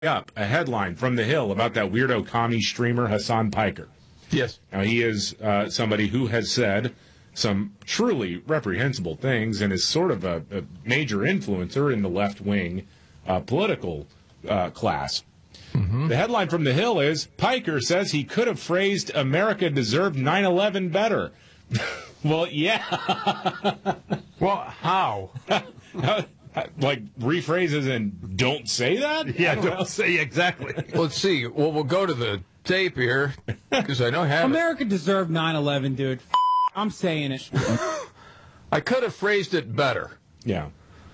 up a headline from The Hill about that weirdo commie streamer Hassan Piker. Yes. Now, he is somebody who has said some truly reprehensible things and is sort of a major influencer in the left-wing political class. Mm-hmm. The headline from The Hill is, Piker says he could have phrased America deserved 9/11 better. Well, yeah. Well, how? Like, rephrases and don't say that? Yeah, don't say exactly. Let's see. Well, we'll go to the tape here, because I don't have America deserved 9/11, dude. I'm saying it. I could have phrased it better. Yeah.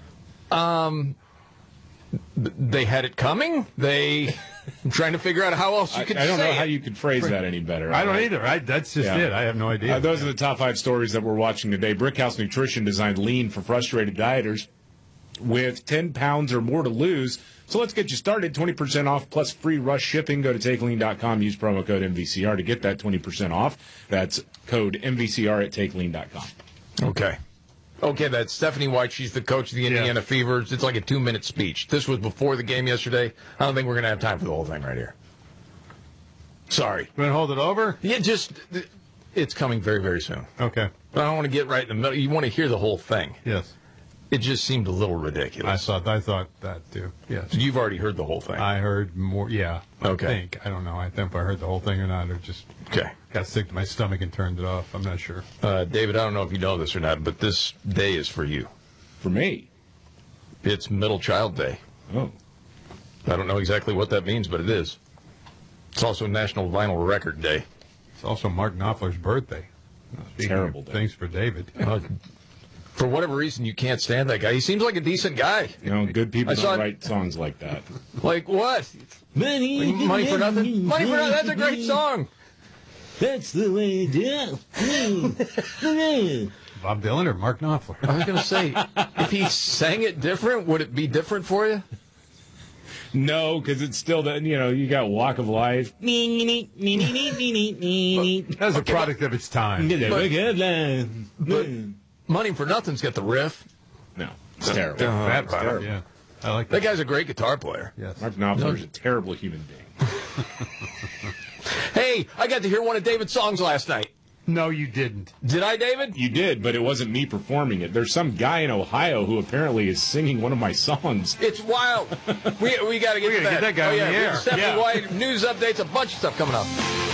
They had it coming. I'm trying to figure out how else you could say it. I don't know how you could phrase that any better. I don't either. That's just it. I have no idea. Those are the top 5 stories that we're watching today. Brickhouse Nutrition designed Lean for frustrated dieters with 10 pounds or more to lose. So let's get you started. 20% off plus free rush shipping. Go to TakeLean.com. Use promo code MVCR to get that 20% off. That's code MVCR at TakeLean.com. Okay, that's Stephanie White. She's the coach of the Indiana Fevers. It's like a 2-minute speech. This was before the game yesterday. I don't think we're going to have time for the whole thing right here. Sorry. You want to hold it over? Yeah, it's coming very, very soon. Okay. But I don't want to get right in the middle. You want to hear the whole thing. Yes. It just seemed a little ridiculous. I thought that too. Yes. You've already heard the whole thing. I heard more. Yeah. Okay. I think. I don't know. I think if I heard the whole thing or not, or just got sick to my stomach and turned it off. I'm not sure. David, I don't know if you know this or not, but this day is for you. For me? It's Middle Child Day. Oh. I don't know exactly what that means, but it is. It's also National Vinyl Record Day. It's also Mark Knopfler's birthday. Terrible day. Thanks for David. For whatever reason, you can't stand that guy. He seems like a decent guy. You know, good people don't write songs like that. Like what? Money for nothing? Money for nothing. That's a great song. That's the way to do. Bob Dylan or Mark Knopfler? I was going to say, if he sang it different, would it be different for you? No, because it's still, you got Walk of Life. That's a product of its time. But Money for Nothing's got the riff. No, it's terrible. That's terrible. Yeah, I like that. That guy's a great guitar player. Yes. Mark Knopfler's a terrible human being. Hey, I got to hear one of David's songs last night. No, you didn't. Did I, David? You did, but it wasn't me performing it. There's some guy in Ohio who apparently is singing one of my songs. It's wild. We got to get that guy on the air. Stephanie White, news updates, a bunch of stuff coming up.